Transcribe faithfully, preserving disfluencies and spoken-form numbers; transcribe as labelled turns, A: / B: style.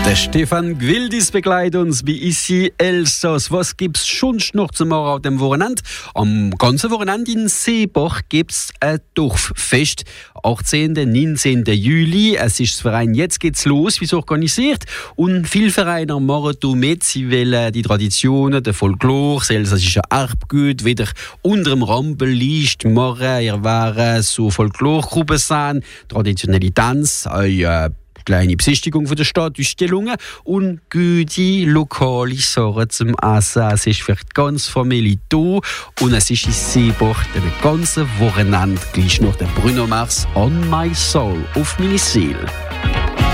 A: Der Stefan Gwildis begleitet uns bei Ici Elsass. Was gibt's schon noch zum Morgen auf dem Wochenende? Am ganzen Wochenende in Seebach gibt's ein Dorffest. achtzehnten neunzehnten Juli. Es ist das Verein «Jetzt geht's los», wie es organisiert. Und viele Vereine machen da mit. Sie wollen die Traditionen, den Folklore, das elsassische Erbgut wieder unter dem Rampenlicht machen. Ihr werden so Folkloregruppen sein, traditionelle Tanz, eine kleine Besichtigung von der Stadt, Ausstellungen und gute lokale Sachen zum Essen. Es ist für die ganze Familie da und es ist in Seebach den ganzen Wochenende gleich noch der Bruno Mars «On My Soul» auf meine Seele.